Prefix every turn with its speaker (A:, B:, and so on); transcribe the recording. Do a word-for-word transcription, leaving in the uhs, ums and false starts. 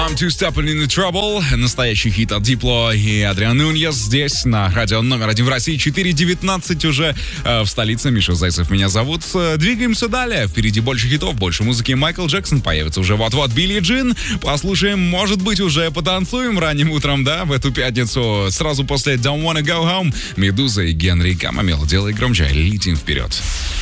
A: I'm two stepping in the trouble. Настоящий хит от Дипло и Адриан Нуньес здесь на радио номер один в России. четыре девятнадцать уже э, в столице. Миша Зайцев меня зовут. Двигаемся далее. Впереди больше хитов, больше музыки. Майкл Джексон появится уже вот-вот. Билли Джин. Послушаем, может быть, уже потанцуем ранним утром, да, в эту пятницу. Сразу после Don't Wanna Go Home. Медуза и Генри Камамил. Делай громче, летим вперед.